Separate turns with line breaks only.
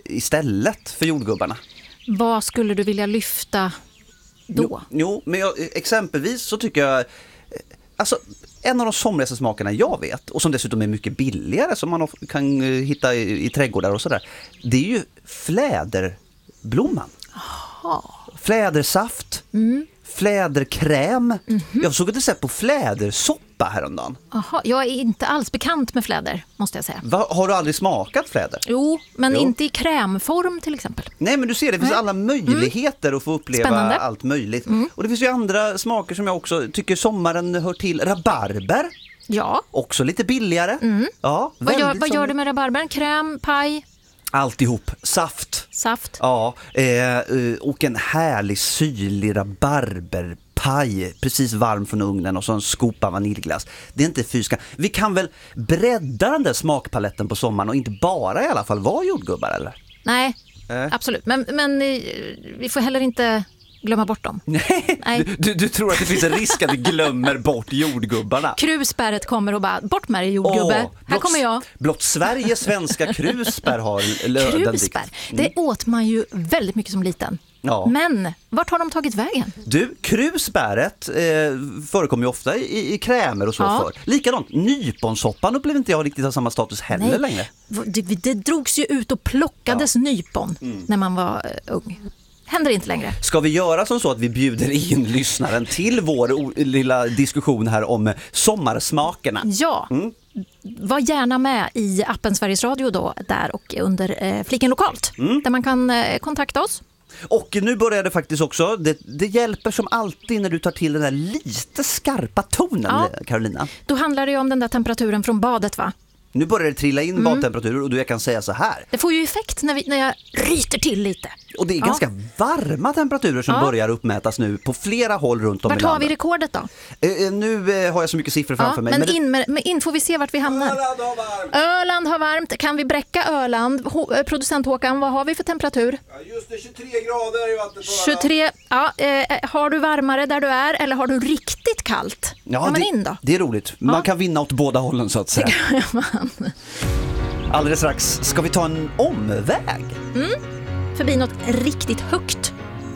istället för jordgubbarna.
Vad skulle du vilja lyfta då?
Jo, men exempelvis så tycker jag, alltså en av de somrigaste smakerna jag vet, och som dessutom är mycket billigare, som man kan hitta i trädgårdar och sådär, det är ju fläderblomman. Flädersaft, fläderkräm. Jag såg ett recept på flädersoppa häromdagen.
Aha, jag är inte alls bekant med fläder, måste jag säga.
Har du aldrig smakat fläder?
Jo, men inte i krämform till exempel.
Nej, men du ser, det finns alla möjligheter att få uppleva allt möjligt. Och det finns ju andra smaker som jag också tycker sommaren hör till. Rabarber.
Ja.
Också lite billigare. Ja,
vad gör du med rabarbern? Kräm, paj?
Alltihop. Saft. Ja, och en härlig syrlig rabarberpaj, precis varm från ugnen, och så en skopa vaniljglass. Det är inte fyska. Vi kan väl bredda den där smakpaletten på sommaren och inte bara i alla fall vara jordgubbar, eller?
Nej, absolut. Men vi får heller inte glömma bort dem.
Nej. Du tror att det finns en risk att vi glömmer bort jordgubbarna?
Krusbäret kommer och bara, bort med dig jordgubbe. Här kommer jag.
Blott Sveriges svenska krusbär har löden.
Krusbär, det åt man ju väldigt mycket som liten. Ja. Men vart har de tagit vägen? Du,
krusbäret förekommer ju ofta i krämer och så för. Likadant, nyponsoppan upplever inte jag riktigt har samma status heller längre.
Det drogs ju ut och plockades nypon när man var ung. Händer inte längre.
Ska vi göra som så att vi bjuder in lyssnaren till vår lilla diskussion här om sommarsmakerna?
Ja, var gärna med i appen Sveriges Radio då, där och under fliken lokalt, där man kan kontakta oss.
Och nu börjar det faktiskt också, det hjälper som alltid när du tar till den där lite skarpa tonen, Carolina.
Då handlar det ju om den där temperaturen från badet, va?
Nu börjar det trilla in badtemperaturer och jag kan säga så här.
Det får ju effekt när jag ryter till lite.
Och det är ganska varma temperaturer som börjar uppmätas nu på flera håll runt om i landet.
Vart har vi rekordet då?
Nu har jag så mycket siffror framför mig.
Men in får vi se vart vi hamnar. Öland har varmt. Kan vi bräcka Öland? Producent Håkan, vad har vi för temperatur?
Ja, just det, 23 grader i vattnet på
23, har du varmare där du är eller har du riktigt kallt?
Ja, det är roligt. Man kan vinna åt båda hållen så att säga. Alldeles strax ska vi ta en omväg.
Förbi något riktigt högt